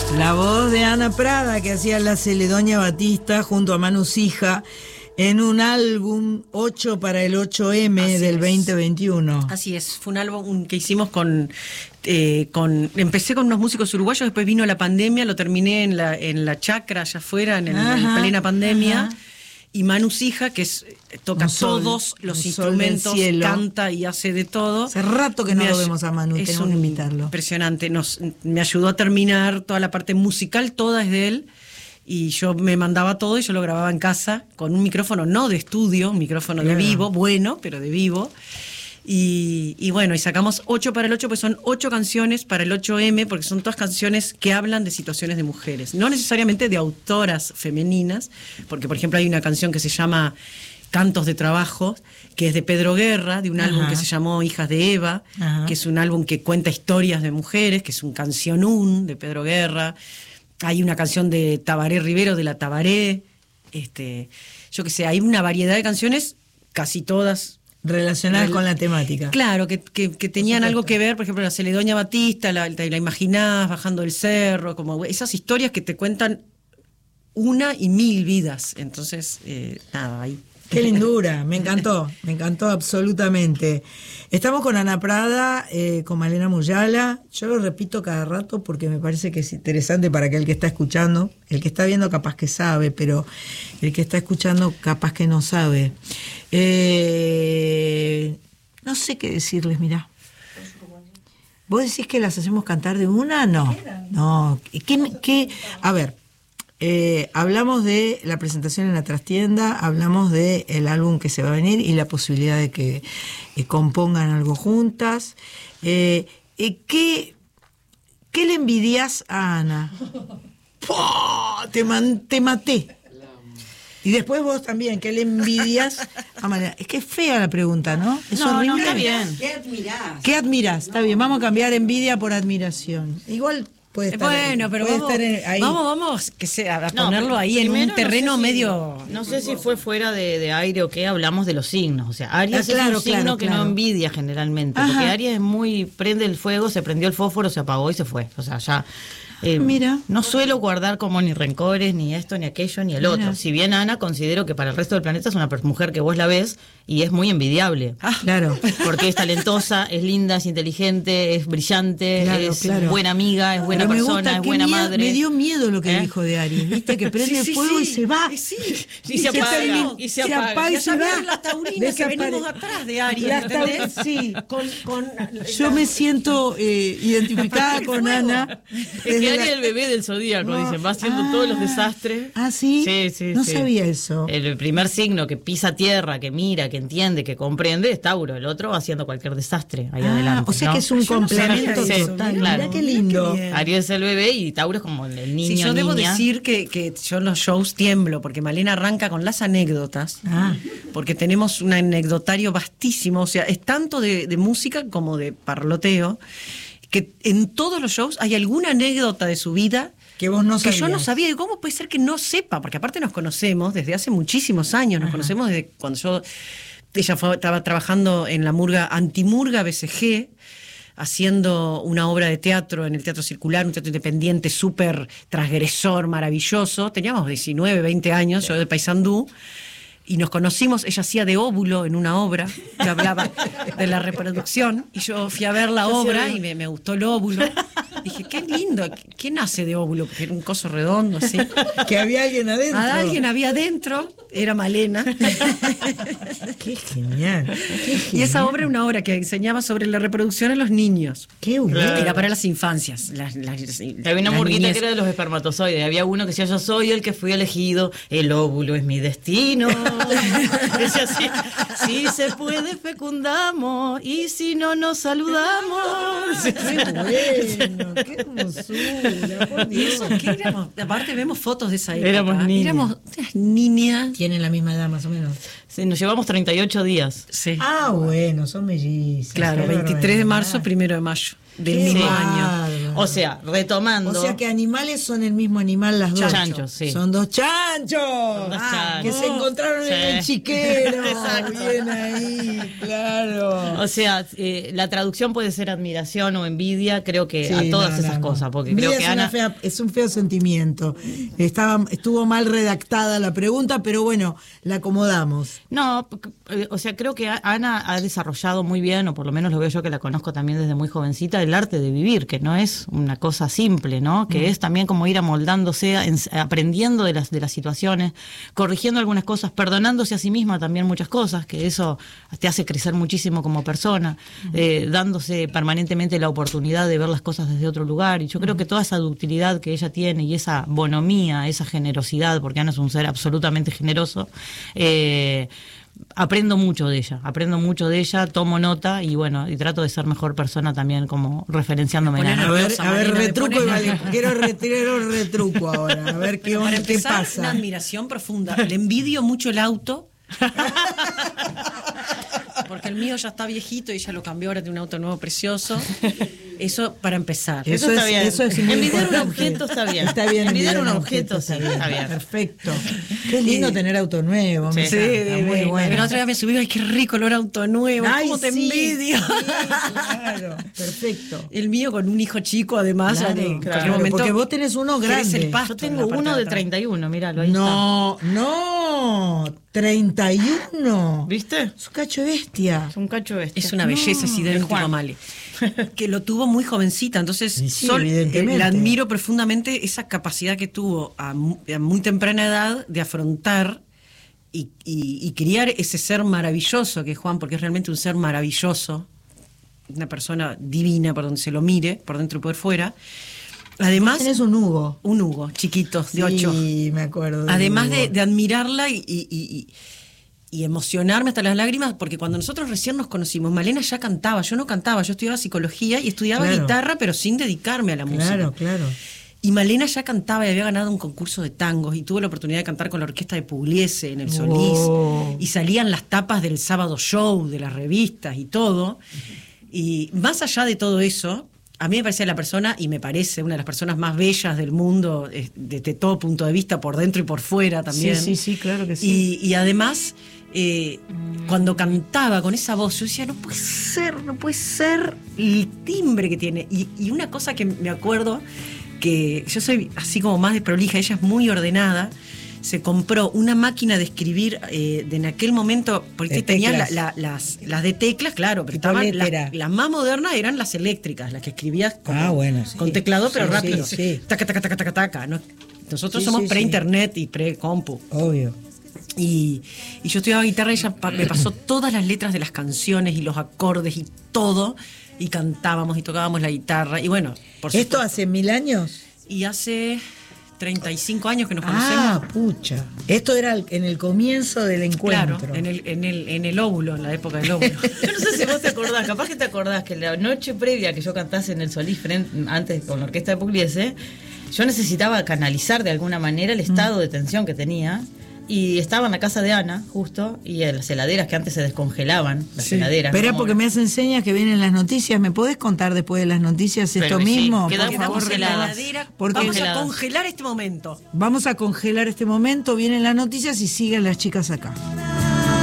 La voz de Ana Prada, que hacía la Celedonia Batista junto a Manu Sija en un álbum 8 para el 8M Así del es. 2021. Así es, fue un álbum que hicimos empecé con unos músicos uruguayos, después vino la pandemia, lo terminé en la chacra allá afuera, en plena pandemia. Ajá. Y Manu Sija, que toca todos los instrumentos, canta y hace de todo. Hace rato que no lo vemos a Manu, tenemos que invitarlo. Impresionante, me ayudó a terminar toda la parte musical, toda es de él. Y yo me mandaba todo y yo lo grababa en casa con un micrófono no de estudio, un micrófono de vivo, bueno, pero de vivo. Y bueno, y sacamos 8 para el 8, pues son 8 canciones para el 8M, porque son todas canciones que hablan de situaciones de mujeres, no necesariamente de autoras femeninas, porque por ejemplo hay una canción que se llama Cantos de Trabajo, que es de Pedro Guerra, de un álbum que se llamó Hijas de Eva, que es un álbum que cuenta historias de mujeres, que es un cancionún de Pedro Guerra. Hay una canción de Tabaré Rivero, de la Tabaré, yo qué sé, hay una variedad de canciones, casi todas relacionadas con la temática. Claro, que tenían algo que ver, por ejemplo, la Celedonia Batista, la imaginás bajando el cerro, como esas historias que te cuentan una y mil vidas. Entonces, nada, ahí. Qué lindura, me encantó absolutamente. Estamos con Ana Prada, con Malena Muyala. Yo lo repito cada rato porque me parece que es interesante para aquel que está escuchando. El que está viendo capaz que sabe, pero el que está escuchando capaz que no sabe. No sé qué decirles, mirá. ¿Vos decís que las hacemos cantar de una? No. No. A ver. Hablamos de la presentación en la trastienda, hablamos del álbum que se va a venir y la posibilidad de que compongan algo juntas. ¿Qué le envidias a Ana? ¡Pah! Te maté. Y después vos también, ¿qué le envidias a Malena? Es que es fea la pregunta, ¿no? Es horrible. No, está bien. ¿Qué admirás? Está bien, vamos a cambiar envidia por admiración. Igual puede estar bueno, pero ahí. Vamos que sea, a ponerlo ahí en un terreno medio. No sé si fue fuera de aire o qué, hablamos de los signos. O sea, Aries es un signo que no envidia generalmente. Porque Aries es muy, prende el fuego, se prendió el fósforo, se apagó y se fue. O sea, ya. Mira, no suelo guardar como ni rencores, ni esto, ni aquello, ni el otro. Si bien Ana, considero que para el resto del planeta es una mujer que vos la ves y es muy envidiable. Claro. Porque es talentosa, es linda, es inteligente, es brillante, es buena amiga, es buena persona, es buena madre. Me dio miedo lo que dijo de Aries, ¿viste? Que prende el fuego y se va. Y se apaga. Y se apaga y se va. Las taurinas que venimos atrás de Aries, ¿entendés? Sí. Yo me siento identificada con Ana. Es que Aries es el bebé del zodíaco, dicen, va haciendo todos los desastres. ¿Ah, sí? Sí. No sabía eso. El primer signo que pisa tierra, que mira, que entiende, que comprende, es Tauro. El otro va haciendo cualquier desastre ahí adelante. O sea, ¿no? Que es un complemento total. Claro. Mirá qué lindo. Aries es el bebé y Tauro es como el niño. Sí, yo debo decir que yo en los shows tiemblo, porque Malena arranca con las anécdotas, porque tenemos un anecdotario vastísimo, o sea, es tanto de música como de parloteo, que en todos los shows hay alguna anécdota de su vida que vos no sabías. Que yo no sabía. ¿Y cómo puede ser que no sepa? Porque aparte nos conocemos desde hace muchísimos años, nos conocemos desde cuando ella estaba trabajando en la murga, antimurga BCG, haciendo una obra de teatro en el Teatro Circular, un teatro independiente súper transgresor, maravilloso. Teníamos 19, 20 años, yo de Paysandú. Y nos conocimos, ella hacía de óvulo en una obra que hablaba de la reproducción, y yo fui a ver la obra y me gustó el óvulo. Dije, qué lindo, ¿qué nace de óvulo? Porque era un coso redondo así. Que había alguien adentro. Alguien había adentro, era Malena. Qué genial. Y esa obra era una obra que enseñaba sobre la reproducción a los niños. Qué bueno. Era para las infancias. Había una murguita que era de los espermatozoides. Había uno que decía, yo soy el que fui elegido, el óvulo es mi destino. Decía así, si se puede fecundamos y si no nos saludamos. Qué bueno, qué hermosura, por Dios. ¿Qué éramos? Aparte vemos fotos de esa época. Éramos niñas. Éramos unas niñas. Tienen la misma edad más o menos. Sí, nos llevamos 38 días. Sí. Bueno, son mellizas. Claro, 23 de marzo, 1 de mayo del mismo año. O sea, retomando. O sea que animales son el mismo animal las dos. Chanchos, sí. Son dos chanchos. Que se encontraron en el chiquero. Exacto. Bien ahí, claro. O sea, la traducción puede ser admiración o envidia, creo que a todas esas cosas. Porque creo que Ana. Es un feo sentimiento. Estuvo mal redactada la pregunta, pero bueno, la acomodamos. No, o sea, creo que Ana ha desarrollado muy bien, o por lo menos lo veo yo que la conozco también desde muy jovencita, el arte de vivir, que no es una cosa simple, ¿no? Que es también como ir amoldándose, aprendiendo de las situaciones, corrigiendo algunas cosas, perdonándose a sí misma también muchas cosas, que eso te hace crecer muchísimo como persona, dándose permanentemente la oportunidad de ver las cosas desde otro lugar. Y yo creo que toda esa ductilidad que ella tiene y esa bonomía, esa generosidad, porque Ana es un ser absolutamente generoso, aprendo mucho de ella, tomo nota y bueno, y trato de ser mejor persona también, como referenciándome. A ver, retruco, quiero retirar retruco ahora, a ver qué pasa. Una admiración profunda. Le envidio mucho el auto. Porque el mío ya está viejito y ya lo cambió, ahora tiene un auto nuevo precioso. Eso para empezar. Eso está bien. Eso es envidiar un objeto está bien. Está bien. Envidiar un objeto sí, está bien. Perfecto. Qué lindo tener auto nuevo. Sí, muy bueno. Pero otra vez me subí, ay, qué rico olor a auto nuevo. Ay, ¿cómo te envidio? Sí, claro, perfecto. El mío con un hijo chico, además. Claro, en claro, momento, porque vos tenés uno grande. El pasto, yo tengo uno de 31, míralo, ahí No, 31. ¿Viste? Es un cacho bestia. Es un cacho bestia. Es una belleza, es idéntico a Male. Que lo tuvo muy jovencita, entonces sí, evidentemente. La admiro profundamente esa capacidad que tuvo a muy temprana edad de afrontar y criar ese ser maravilloso que es Juan, porque es realmente un ser maravilloso, una persona divina por donde se lo mire, por dentro y por fuera. Además, tenés un Hugo. Un Hugo, chiquito, de 8. Sí, me acuerdo. Además de admirarla y emocionarme hasta las lágrimas, porque cuando nosotros recién nos conocimos, Malena ya cantaba, yo no cantaba, yo estudiaba psicología y estudiaba guitarra, pero sin dedicarme a la música. Claro. Y Malena ya cantaba y había ganado un concurso de tangos y tuve la oportunidad de cantar con la orquesta de Pugliese en el Solís. Y salían las tapas del Sábado Show, de las revistas y todo. Y más allá de todo eso, a mí me parecía la persona, y me parece una de las personas más bellas del mundo, desde todo punto de vista, por dentro y por fuera también. Sí, claro que sí. Y además, cuando cantaba con esa voz, yo decía, no puede ser el timbre que tiene. Y una cosa que me acuerdo, que yo soy así como más desprolija, ella es muy ordenada, se compró una máquina de escribir de en aquel momento, porque tenía las de teclas, claro, pero estaban las más modernas eran las eléctricas, las que escribías con teclado, pero rápido. Sí. Taca, taca, taca, taca, taca. Nosotros somos pre-internet y pre-compu. Obvio. Y yo estudiaba guitarra y ella me pasó todas las letras de las canciones y los acordes y todo, y cantábamos y tocábamos la guitarra. Y bueno, por ¿esto hace 1000 años? Y hace 35 años que nos conocemos. Ah, pucha. Esto era en el comienzo del encuentro. Claro, en el óvulo, en la época del óvulo. Yo no sé si vos te acordás, capaz que te acordás que la noche previa que yo cantase en el Solís, antes con la orquesta de Pugliese, yo necesitaba canalizar de alguna manera el estado de tensión que tenía. Y estaba en la casa de Ana, justo, y las heladeras que antes se descongelaban, las heladeras. Espera, porque me hacen señas que vienen las noticias. ¿Me podés contar después de las noticias esto mismo? Quedan congeladas. Vamos a congelar este momento. Vamos a congelar este momento, vienen las noticias y siguen las chicas acá.